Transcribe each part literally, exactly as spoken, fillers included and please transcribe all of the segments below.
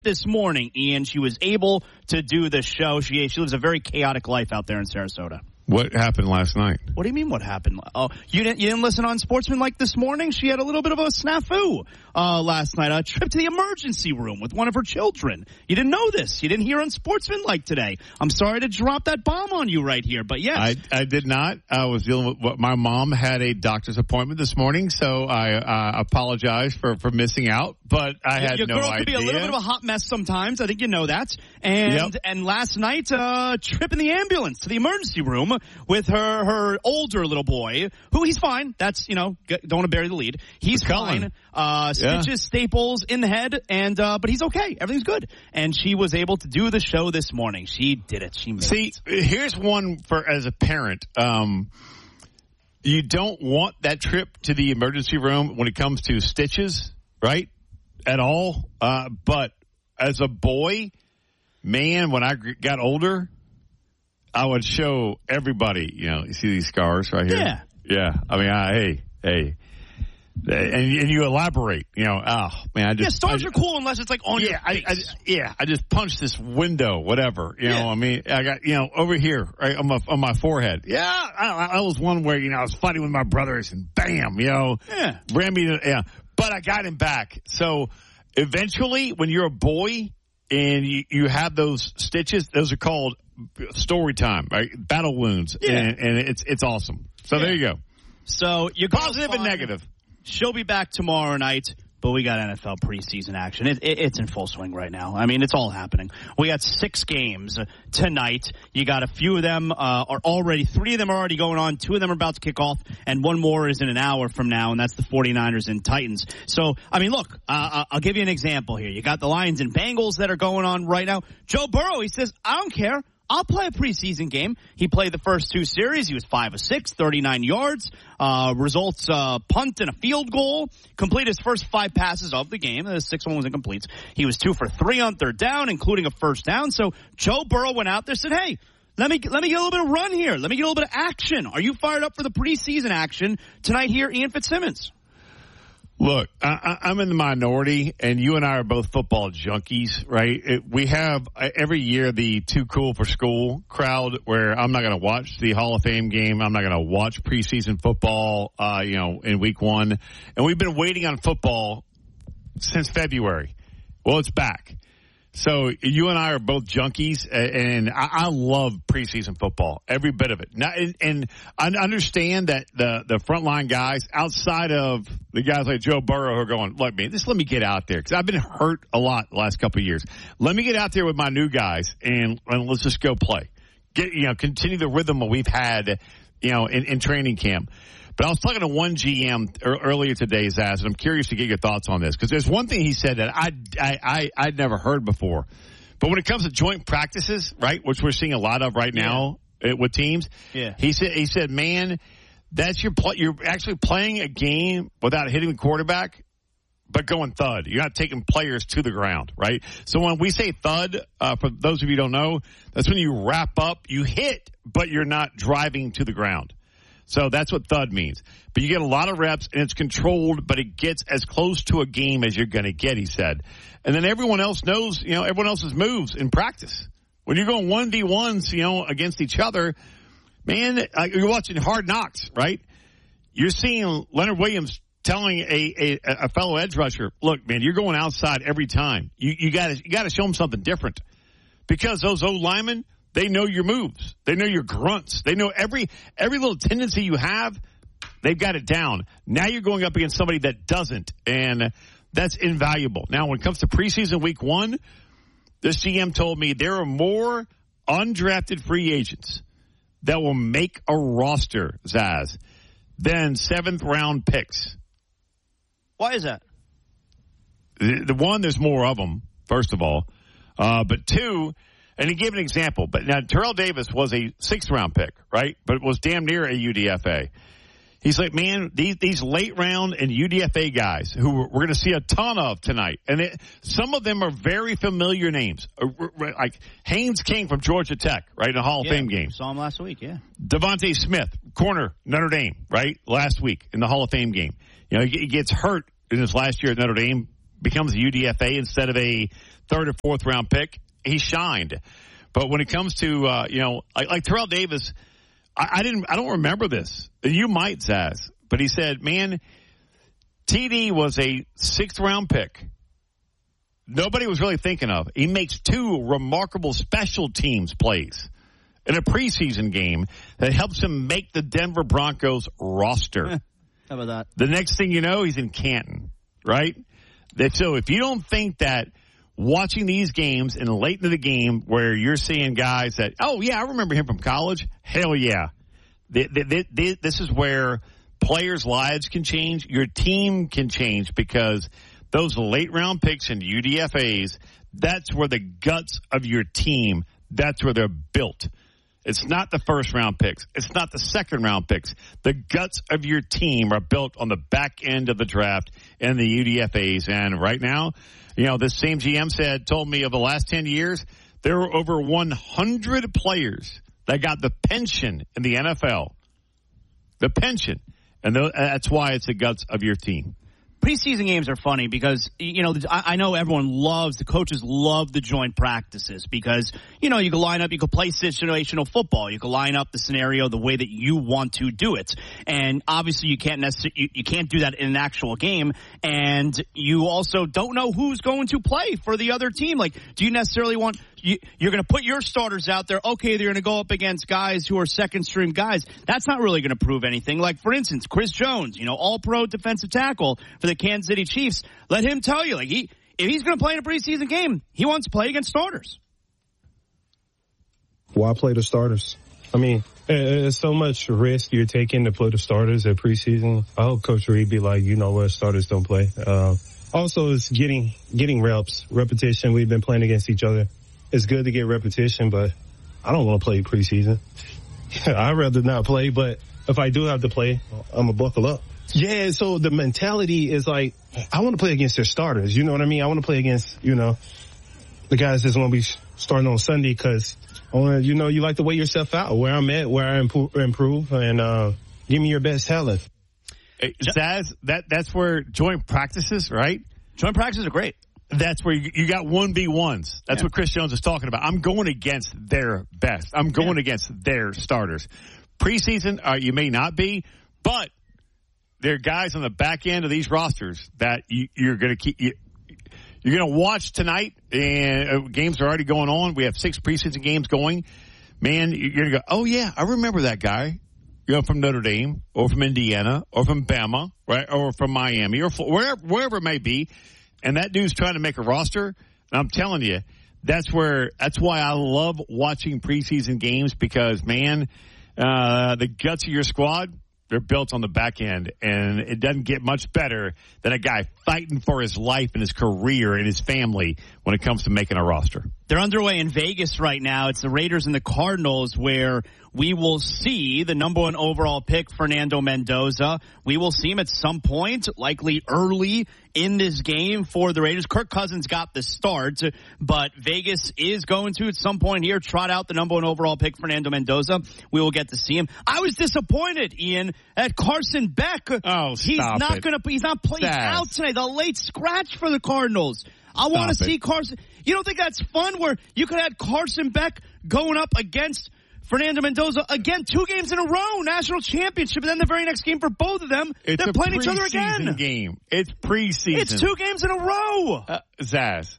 this morning, Ian, she was able to do the show. She she lives a very chaotic life out there in Sarasota. What happened last night? What do you mean what happened? Oh, you didn't you didn't listen on Sportsmanlike this morning? She had a little bit of a snafu uh, last night. A trip to the emergency room with one of her children. You didn't know this. You didn't hear on Sportsmanlike today. I'm sorry to drop that bomb on you right here, but yes. I, I did not. I was dealing with what my mom had a doctor's appointment this morning, so I uh, apologize for, for missing out, but I had Your no girl idea. Could be a little bit of a hot mess sometimes. I think you know that. And Yep. and last night, uh, trip in the ambulance to the emergency room with her her older little boy, who he's fine. That's, you know, don't want to bury the lead. He's Cullen. fine. Uh, stitches, Yeah. staples in the head, and uh, but he's okay. Everything's good. And she was able to do the show this morning. She did it. She made See, it. here's one for as a parent. Um, you don't want that trip to the emergency room when it comes to stitches, right? At all. Uh, but as a boy, man, when I g- got older, I would show everybody, you know, you see these scars right here? Yeah. Yeah. I mean, I, hey, hey. And, and you elaborate, you know, oh, man, I just. Yeah, stars I, are cool unless it's like on yeah, your I, I, face. yeah, I just punched this window, whatever. You Yeah. know, I mean, I got, you know, over here, right, on my, on my forehead. Yeah, I, I was one where, you know, I was fighting with my brothers and bam, you know, Yeah. ran me to, yeah. But I got him back. So eventually, when you're a boy and you, you have those stitches, those are called story time, right? Battle wounds. Yeah. And, and it's, it's awesome. So Yeah. there you go. So you're Positive and negative. She'll be back tomorrow night, but we got N F L preseason action. It, it, it's in full swing right now. I mean, it's all happening. We got six games tonight. You got a few of them uh, are already, three of them are already going on. Two of them are about to kick off, and one more is in an hour from now, and that's the 49ers and Titans. So, I mean, look, uh, I'll give you an example here. You got the Lions and Bengals that are going on right now. Joe Burrow, he says, I don't care. I'll play a preseason game. He played the first two series. He was five of six, thirty-nine yards. Uh, results, uh, punt and a field goal. Completed his first five passes of the game. The sixth one was incomplete. He was two for three on third down, including a first down. So Joe Burrow went out there and said, hey, let me, let me get a little bit of run here. Let me get a little bit of action. Are you fired up for the preseason action tonight here, Ian Fitzsimmons? Look, I, I'm in the minority, and you and I are both football junkies, right? It, we have uh, every year the too cool for school crowd where I'm not going to watch the Hall of Fame game. I'm not going to watch preseason football, uh, you know, in week one. And we've been waiting on football since February. Well, it's back. So you and I are both junkies, and I, I love preseason football, every bit of it. Now, and, and I understand that the the frontline guys, outside of the guys like Joe Burrow, who are going, look, man, just let me get out there because I've been hurt a lot the last couple of years. Let me get out there with my new guys, and, and let's just go play. Get you know, continue the rhythm that we've had, you know, in, in training camp. But I was talking to one G M earlier today, Zaz, and I'm curious to get your thoughts on this because there's one thing he said that I, I, I, I'd never heard before. But when it comes to joint practices, right, which we're seeing a lot of right now yeah. with teams, yeah. he said, he said, man, that's your pl- you're actually playing a game without hitting the quarterback, but going thud. You're not taking players to the ground, right? So when we say thud, uh, for those of you who don't know, that's when you wrap up, you hit, but you're not driving to the ground. So that's what thud means. But you get a lot of reps, and it's controlled, but it gets as close to a game as you're going to get, he said. And then everyone else knows, you know, everyone else's moves in practice. When you're going one v ones, you know, against each other, man, uh, you're watching Hard Knocks, right? You're seeing Leonard Williams telling a, a, a fellow edge rusher, look, man, you're going outside every time. You, you got to you got to show them something different. Because those O-linemen, they know your moves. They know your grunts. They know every every little tendency you have. They've got it down. Now you're going up against somebody that doesn't, and that's invaluable. Now, when it comes to preseason week one, this G M told me there are more undrafted free agents that will make a roster, Zaz, than seventh-round picks. Why is that? The, the one, there's more of them, first of all. Uh, but two, and he gave an example, but now Terrell Davis was a sixth-round pick, right? But it was damn near a U D F A. He's like, man, these these late-round and U D F A guys who we're, we're going to see a ton of tonight, and it, some of them are very familiar names. Like Haynes King from Georgia Tech, right, in a Hall of yeah, Fame game. Saw him last week, yeah. Devontae Smith, corner, Notre Dame, right, last week in the Hall of Fame game. You know, he, he gets hurt in his last year at Notre Dame, becomes a U D F A instead of a third or fourth round pick, he shined. But when it comes to, uh, you know, like, like Terrell Davis, I, I didn't, I don't remember this. You might, Zaz, but he said, man, T D was a sixth round pick. Nobody was really thinking of. He makes two remarkable special teams plays in a preseason game that helps him make the Denver Broncos roster. How about that? The next thing you know, he's in Canton, right? That, so if you don't think that watching these games and late into the game where you're seeing guys that, oh, yeah, I remember him from college, hell yeah. The, the, the, this is where players' lives can change. Your team can change because those late-round picks and U D F As, that's where the guts of your team, that's where they're built. It's not the first-round picks. It's not the second-round picks. The guts of your team are built on the back end of the draft and the U D F As. And right now, you know, this same G M said, told me of the last ten years, there were over one hundred players that got the pension in the N F L. The pension. And that's why it's the guts of your team. Preseason games are funny because, you know, I know everyone loves, the coaches love the joint practices because, you know, you can line up, you can play situational football. You can line up the scenario the way that you want to do it. And obviously you can't necessarily, you, you can't do that in an actual game. And you also don't know who's going to play for the other team. Like, do you necessarily want, you, you're going to put your starters out there. Okay, they're going to go up against guys who are second string guys. That's not really going to prove anything. Like, for instance, Chris Jones, you know, all pro defensive tackle for the Kansas City Chiefs. Let him tell you, like, he, if he's going to play in a preseason game, he wants to play against starters. Why play the starters? I mean, it's so much risk you're taking to play the starters at preseason. I hope Coach Reed be like, you know what, starters don't play. Uh, also, it's getting, getting reps, repetition. We've been playing against each other. It's good to get repetition, but I don't want to play preseason. I'd rather not play, but if I do have to play, I'm going to buckle up. Yeah, so the mentality is like, I want to play against their starters. You know what I mean? I want to play against, you know, the guys that's going to be starting on Sunday because, you know, you like to weigh yourself out, where I'm at, where I improve, and uh, give me your best talent. Hey, Zaz, that, that's where joint practices, right? Joint practices are great. That's where you, you got one v ones. That's yeah. what Chris Jones is talking about. I'm going against their best. I'm going yeah. against their starters. Preseason, uh, you may not be, but there are guys on the back end of these rosters that you, you're going to keep. You, you're going to watch tonight, and uh, games are already going on. We have six preseason games going. Man, you're going to go, oh yeah, I remember that guy. You know, from Notre Dame, or from Indiana, or from Bama, right, or from Miami, or wherever, wherever it may be. And that dude's trying to make a roster. And I'm telling you, that's where, that's why I love watching preseason games because, man, uh, the guts of your squad, they're built on the back end. And it doesn't get much better than a guy fighting for his life and his career and his family when it comes to making a roster. They're underway in Vegas right now. It's the Raiders and the Cardinals where we will see the number one overall pick, Fernando Mendoza. We will see him at some point, likely early in this game for the Raiders. Kirk Cousins got the start, but Vegas is going to, at some point here, trot out the number one overall pick, Fernando Mendoza. We will get to see him. I was disappointed, Ian, at Carson Beck. Oh, he's stop not it. gonna. He's not playing out tonight. The late scratch for the Cardinals. I want to see Carson. You don't think that's fun where you could have Carson Beck going up against Fernando Mendoza again, two games in a row, national championship, and then the very next game for both of them, it's they're playing each other again. It's a game. It's preseason. It's two games in a row. Uh, Zaz,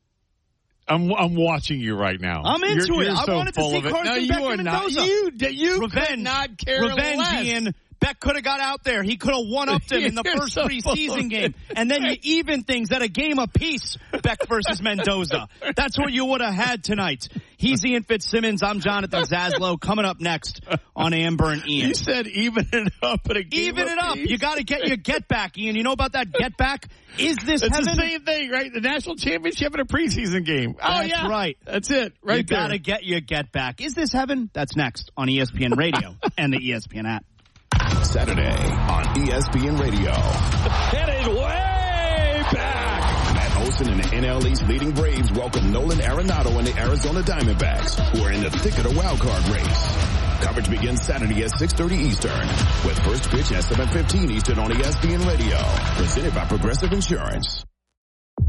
I'm I'm watching you right now. I'm into you're, it. You're I so wanted to see Carson no, Beck you and are Mendoza. Not. You you Revenge. could not care Revenge, less. Ian. Beck could have got out there. He could have one-upped him in the You're first so preseason game. And then you even things at a game apiece, Beck versus Mendoza. That's what you would have had tonight. He's Ian Fitzsimmons. I'm Jonathan Zaslow. Coming up next on Amber and Ian. You said even it up at a game Even it up. apiece. You got to get your get back, Ian. You know about that get back? Is this it's heaven? the same thing, right? The national championship in a preseason game. Oh, That's yeah. right. That's it. Right you there. You got to get your get back. Is this heaven? That's next on E S P N Radio and the E S P N app. Saturday on E S P N Radio. Headed way back. Matt Olson and the N L East leading Braves welcome Nolan Arenado and the Arizona Diamondbacks, who are in the thick of the wild card race. Coverage begins Saturday at six thirty Eastern, with first pitch at seven fifteen Eastern on E S P N Radio. Presented by Progressive Insurance.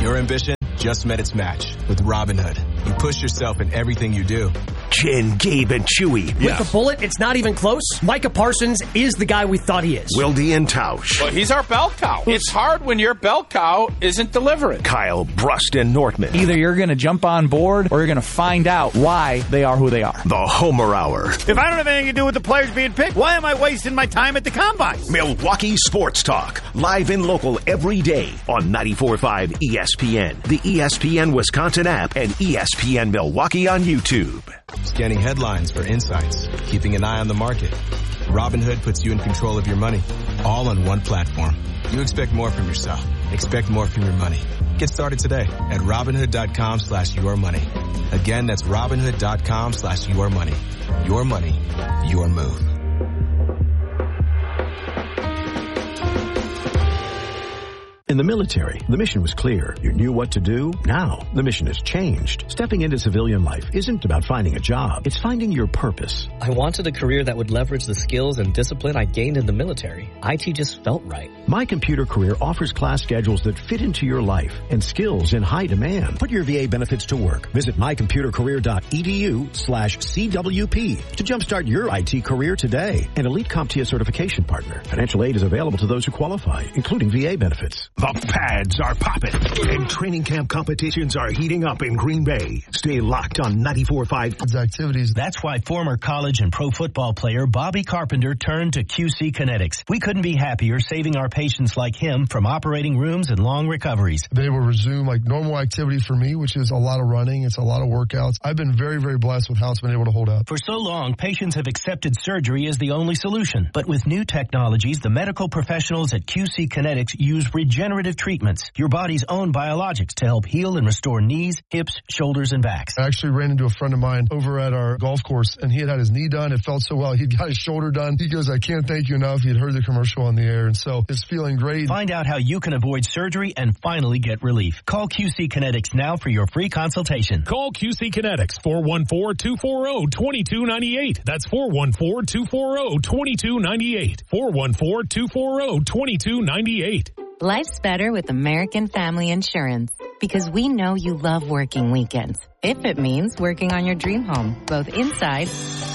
Your ambition just met its match with Robinhood. You push yourself in everything you do. Jen, Gabe, and Chewy. Yeah. With the bullet, it's not even close. Micah Parsons is the guy we thought he is. Wildy and Tausch. Well, he's our bell cow. It's hard when your bell cow isn't delivering. Kyle, Brust, and Nortman. Either you're going to jump on board or you're going to find out why they are who they are. The Homer Hour. If I don't have anything to do with the players being picked, why am I wasting my time at the Combine? Milwaukee Sports Talk. Live and local every day on ninety-four point five E S P N, the E S P N Wisconsin app, and E S P N Milwaukee on YouTube. Scanning headlines for insights, keeping an eye on the market. Robinhood puts you in control of your money, all on one platform. You expect more from yourself. Expect more from your money. Get started today at Robinhood.com slash your money. Again, that's Robinhood.com slash your money. Your money, your move. In the military, the mission was clear. You knew what to do. Now, the mission has changed. Stepping into civilian life isn't about finding a job. It's finding your purpose. I wanted a career that would leverage the skills and discipline I gained in the military. I T just felt right. My Computer Career offers class schedules that fit into your life and skills in high demand. Put your V A benefits to work. Visit mycomputercareer.edu slash CWP to jumpstart your I T career today. An elite CompTIA certification partner. Financial aid is available to those who qualify, including V A benefits. The pads are popping, and training camp competitions are heating up in Green Bay. Stay locked on ninety-four point five activities. That's why former college and pro football player Bobby Carpenter turned to Q C Kinetics. We couldn't be happier saving our patients like him from operating rooms and long recoveries. They will resume like normal activity for me, which is a lot of running. It's a lot of workouts. I've been very, very blessed with how it's been able to hold up. For so long, patients have accepted surgery as the only solution. But with new technologies, the medical professionals at Q C Kinetics use regenerative treatments, your body's own biologics, to help heal and restore knees, hips, shoulders, and backs. I actually ran into a friend of mine over at our golf course, and he had had his knee done. It felt so well. He'd got his shoulder done. He goes, I can't thank you enough. He had heard the commercial on the air, and so it's feeling great. Find out how you can avoid surgery and finally get relief. Call Q C Kinetics now for your free consultation. Call Q C Kinetics, four one four, two four zero, two two nine eight. That's four one four, two four zero, two two nine eight. four one four, two four zero, two two nine eight. Life's better with American Family Insurance because we know you love working weekends. If it means working on your dream home, both inside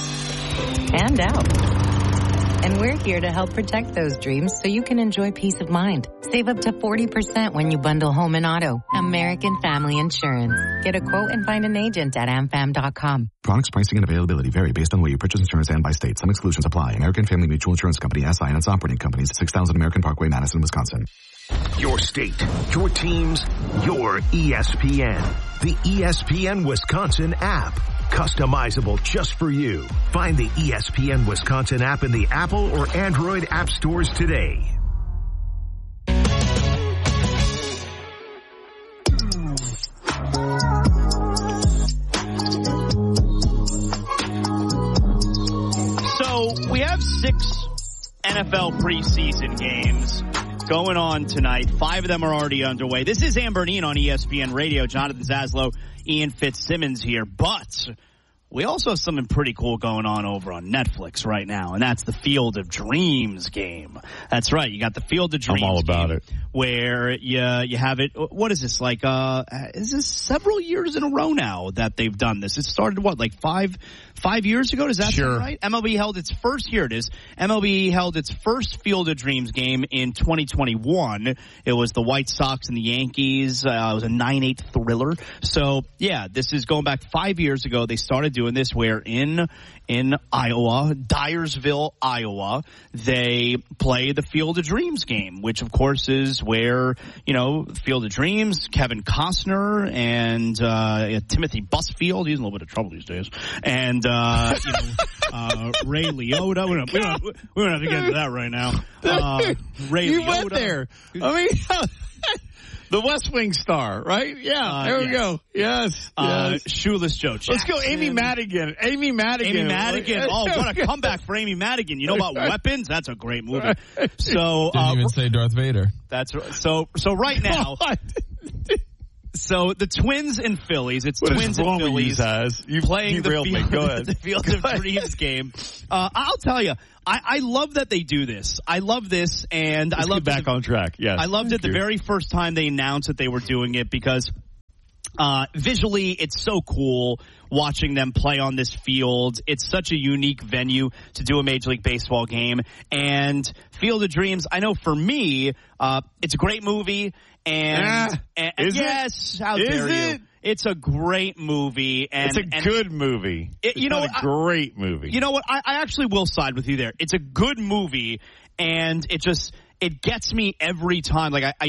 and out. And we're here to help protect those dreams so you can enjoy peace of mind. Save up to forty percent when you bundle home and auto. American Family Insurance. Get a quote and find an agent at am fam dot com. Products, pricing, and availability vary based on where you purchase insurance and by state. Some exclusions apply. American Family Mutual Insurance Company, S I and its operating companies, six thousand American Parkway, Madison, Wisconsin. Your state, your teams, your E S P N. The E S P N Wisconsin app. Customizable just for you. Find the E S P N Wisconsin app in the Apple or Android app stores today. So we have six N F L preseason games going on tonight. Five of them are already underway. This is Amber and Ian on E S P N Radio. Jonathan Zaslow, Ian Fitzsimmons here. But we also have something pretty cool going on over on Netflix right now, and that's the Field of Dreams game. That's right. You got the Field of Dreams I'm all about game it. Where you, you have it. What is this? Like, uh, is this several years in a row now that they've done this? It started, what, like five five years ago? Does that sure. sound right? M L B held its first, here it is. M L B held its first Field of Dreams game in twenty twenty-one. It was the White Sox and the Yankees. Uh, it was a nine eight thriller. So, yeah, this is going back five years ago. They started doing this where in in Iowa, Dyersville, Iowa, they play the Field of Dreams game, which, of course, is where, you know, Field of Dreams, Kevin Costner and uh, Timothy Busfield, he's in a little bit of trouble these days, and, uh, you know, uh, Ray Liotta. We don't, we, don't, we don't have to get into that right now. Uh, Ray you Liotta. went there. I mean... The West Wing star, right? Yeah, uh, there we yes. go. Yes. Uh, yes. Shoeless Joe Jackson. Let's go Amy Madigan. Amy Madigan. Amy Madigan. Oh, what a comeback for Amy Madigan. You know about Weapons? That's a great movie. So, Didn't uh, even say Darth Vader. That's right. So, so right now, So the Twins and Phillies, it's what Twins is wrong and Phillies with you, you playing the field, field, Go ahead. the Field of Dreams game. Uh, I'll tell you, I, I love that they do this. I love this, and Let's I love back the, on track. Yes, I loved Thank it you. the very first time they announced that they were doing it because uh, visually it's so cool watching them play on this field. It's such a unique venue to do a Major League Baseball game. And Field of Dreams, I know for me, uh, it's a great movie. And, ah, and is yes, it? how is dare it? you? It's a great movie. And, it's a and good movie. It, you it's know, not a great movie. You know what? I, I actually will side with you there. It's a good movie, and it just it gets me every time. Like I. I